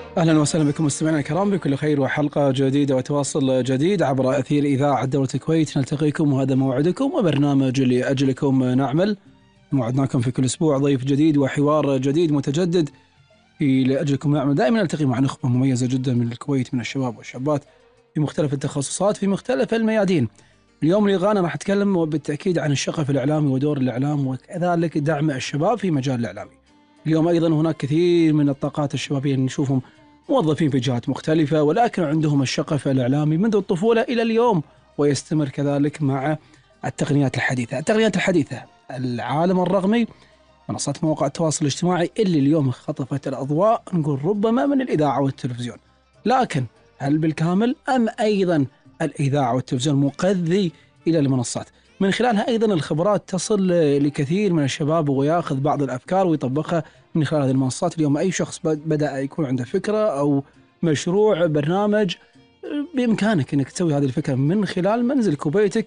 أهلا وسهلا بكم مستمعينا الكرام بكل خير وحلقة جديدة وتواصل جديد عبر أثير إذاعة دولة الكويت. نلتقيكم وهذا موعدكم وبرنامج لأجلكم نعمل. موعدناكم في كل أسبوع ضيف جديد وحوار جديد متجدد في لأجلكم نعمل. دائما نلتقي مع نخبة مميزة جدا من الكويت من الشباب والشابات في مختلف التخصصات في مختلف الميادين. اليوم لغانا راح أتكلم بالتأكيد عن الشغف الإعلامي ودور الإعلام وكذلك دعم الشباب في مجال الإعلامي. اليوم أيضا هناك كثير من الطاقات الشبابية نشوفهم موظفين في جهات مختلفة ولكن عندهم الشغف الإعلامي منذ الطفولة إلى اليوم، ويستمر كذلك مع التقنيات الحديثة. التقنيات الحديثة، العالم الرقمي، منصات مواقع التواصل الاجتماعي اللي اليوم خطفت الأضواء نقول ربما من الإذاعة والتلفزيون، لكن هل بالكامل أم أيضا الإذاعة والتلفزيون مقذي إلى المنصات؟ من خلالها أيضا الخبرات تصل لكثير من الشباب ويأخذ بعض الأفكار ويطبقها من خلال هذه المنصات. اليوم أي شخص بدأ يكون عنده فكرة أو مشروع برنامج، بإمكانك أنك تسوي هذه الفكرة من خلال منزلك وبيتك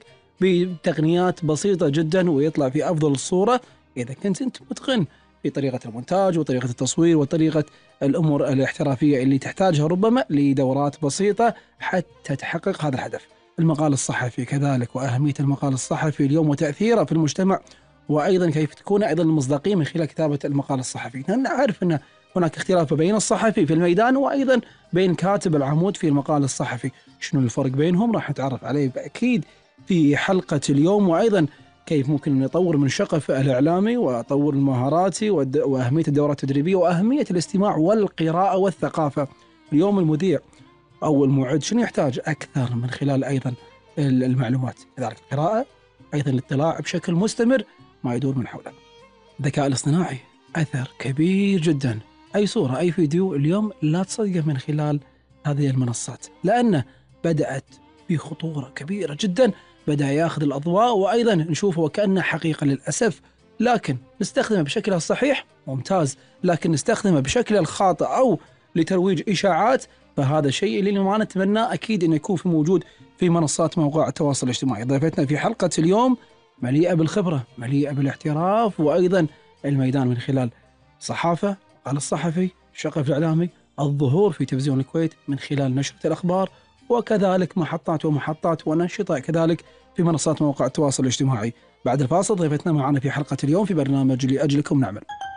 بتقنيات بسيطة جدا ويطلع في أفضل الصورة إذا كنت أنت متقن في طريقة المونتاج وطريقة التصوير وطريقة الأمور الاحترافية اللي تحتاجها ربما لدورات بسيطة حتى تحقق هذا الهدف. المقال الصحفي كذلك وأهمية المقال الصحفي اليوم وتأثيره في المجتمع، وأيضا كيف تكون أيضا المصداقية من خلال كتابة المقال الصحفي. نعرف أن هناك اختلاف بين الصحفي في الميدان وأيضا بين كاتب العمود في المقال الصحفي. شنو الفرق بينهم راح نتعرف عليه بأكيد في حلقة اليوم، وأيضا كيف ممكن نطور من شغف الإعلامي وأطور مهاراتي وأهمية الدورات التدريبية وأهمية الاستماع والقراءة والثقافة. اليوم المذيع أو المعد شنو يحتاج أكثر من خلال أيضا المعلومات، كذلك القراءة، أيضا الاطلاع بشكل مستمر ما يدور من حوله. الذكاء الاصطناعي أثر كبير جدا، أي صورة أي فيديو اليوم لا تصدقه من خلال هذه المنصات، لأنه بدأت بخطورة كبيرة جدا، بدأ يأخذ الأضواء وأيضا نشوفه وكأنه حقيقة للأسف. لكن نستخدمه بشكله الصحيح ممتاز، لكن نستخدمه بشكل الخاطئ أو لترويج إشاعات فهذا شيء اللي ما نتمناه أكيد أنه يكون في موجود في منصات مواقع التواصل الاجتماعي. ضيفتنا في حلقة اليوم مليئة بالخبرة، مليئة بالاحتراف وأيضا الميدان من خلال صحافة، قال الصحفي، الشغف الإعلامي، الظهور في تلفزيون الكويت من خلال نشرة الأخبار، وكذلك محطات ونشطة كذلك في منصات مواقع التواصل الاجتماعي. بعد الفاصل ضيفتنا معنا في حلقة اليوم في برنامج لأجلكم نعمل.